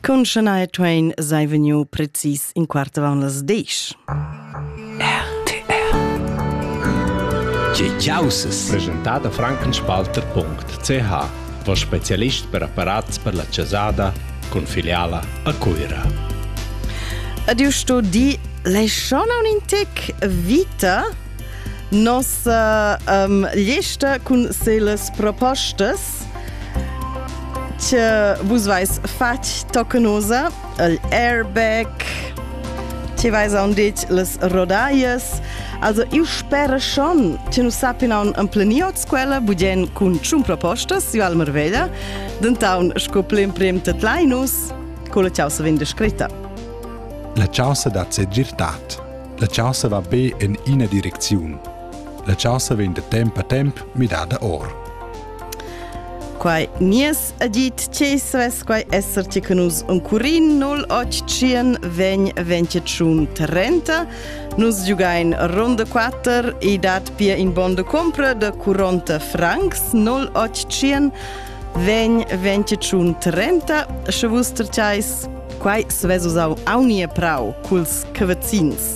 Con Shania Twain sei vegniu precis in quarta vaun las 10. RTR. Tgei Presentada frankenspalter.ch, vo specialist per apparats per la chasada con filiala a Cuira. Adiu sto di lei schon un intec vita nossa lista con selas propostas che vos vais fach tocanosa el airbag che vais on dit las rodaias. Also io spero schon che nu sappiano un planiot scuola budgen con chun propostas io al merveglia dentaun scoplem prem tatlainus con la chausa vende scritta. La chausa dat segirtat. La chausa va be in ina direcziun. La chausa vende temp a temp mi da da or. Quai nies agit ceses quai esser che canus un curin 08 20 30 nus giugain ronda 4 e dat pia in bon de compra de 40 francs 08 20 30 se vuster chais quai svesu sau aunie prau culs cavazzins.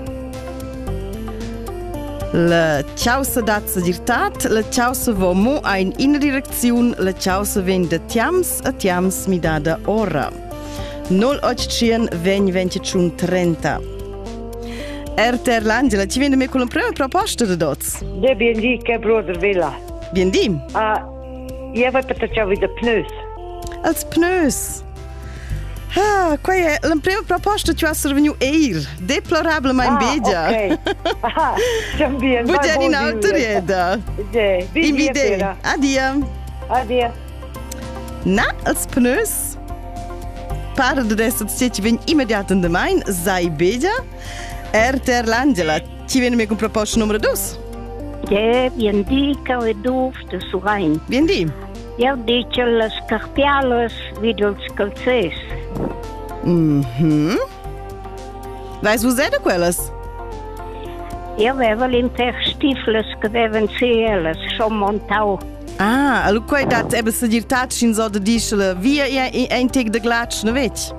La chausa dat sagirtat, la chausa vo mo a in ina direcziun, la chausa ven de tiams a tiams mi da da ora. 08 20 30. RTR l'Angela, ci viene me con la prima proposta de dots? De bien di che broder Villa. Bien di? Io vai per ciao de pneus. Als pneus. Quai è la prima proposta che ha servito eir. Deplorabile ma in begia. Ok. Tambien. Budgen in autorieda. In vide. Adio. Na, als pneus. Para de resta ci ven immediat in de main, sai begia. RTR l'Angela, ci viene me con proposta numero 2? Bien di che è duf de surain. Bien di. Io dice le scarpiales video scalzes. Weißt du, was quelles? Io avevo l'interstifles che devono essere schon montau. Allora quai dat ebbe sagirtat sin so de discele via ein teg de glatsch, ne vec?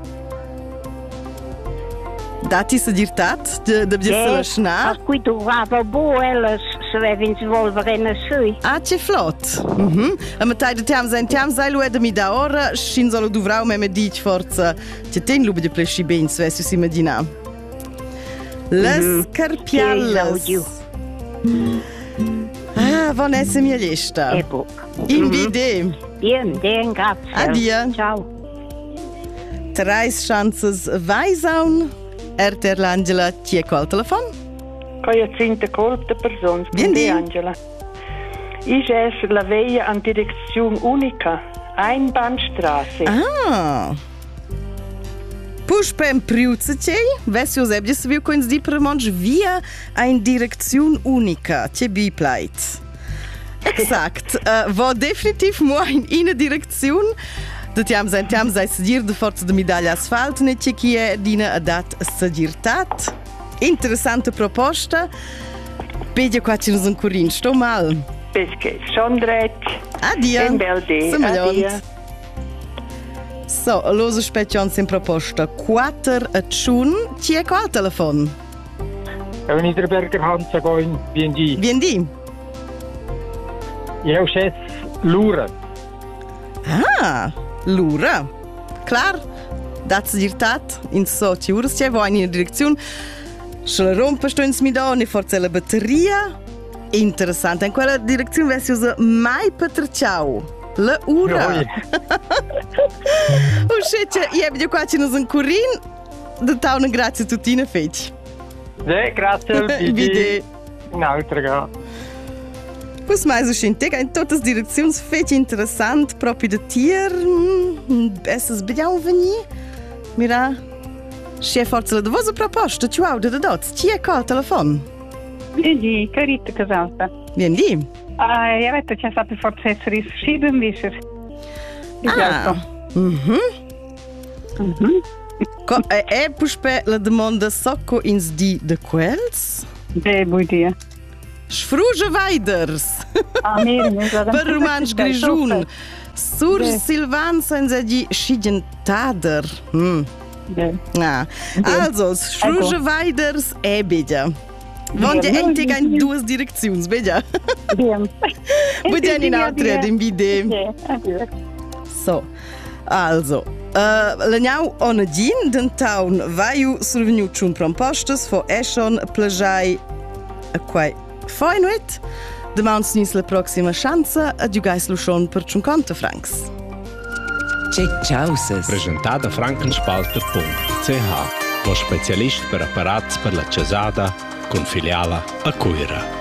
Dati sagirtat de bgesela schna? A cui durava bo elas se devem svolvere na sui. Ce flot. A metà de tiam sai lu de mi da ora, sin solo duvrau me dic forza. Che ten lube de plesci ben, se si immagina. Las carpiallas. Von esse mia lista. Ecco. In vide. Bien, grazie. Adio. Ciao. Trais chances Weisaun. RTR l'Angela, chi è qua al telefono? Jacinta colte persone. Bien di. Angela. Ich esse la veia an Direktion unica. Einbahnstraße. Push pem priuță cei, vezi Josep, de să viu coins di premonj via ein Direktion unica. Ce bi plait. Exact. Vo definitiv mo in ina Direktion. De tiam sai sagir de forza de medaglia asfalt, ne ce chi è dina a dat sagirtat. Interessante proposta. Pedia qua ci un curin, sto mal. Pesche, Sondret. Adio. En belde. Adio. So, loso specion sin proposta 4 a tschun, ci è qua al telefon? În Niederberger Hansa goin, bien di. Bien di. Eu chef Lura. Lura. Clar, dat sagirtat, in so ci uras c'è, vo in direzione. Se la rompa sto in smidone, forse la batteria. Interessante, in quella direzione vesi usa mai patriciau. La ura. Uscece, io qua ci nos un curin, da tauna grazie a tutti in feci. Grazie, vide. Un'altra ga. Pus mais uscente, in tutte le direzioni feci interessant, proprio de tier, essas bediamo veni. Mira, c'è forza la vostra proposta, ci aude da dots, ci è qua al telefono? Vedi, carita casata. Bien di. Io vedo che sa per forza essere Scheibenwischer. E puspe la domanda socco ins di de quels? Buon dia. Sfruge weiders. Mir, Per romans grigiun. Sur Silvan senza di Schigentader. Also, Schruge Weiders Bedia. Wann der endlich in duas Direktions, Bedia. Bedia in altre in Bide. So. Also, l'anau onadin den taun vaiu survenu chun prompostes fo eschon plajai quai foinuit. Demans nis la proxima chanza a giugais luschon per 50 francs. Ciao. Presentada frankenspalter.ch, vo specialist per apparats per la chasada con filiala a Cuira.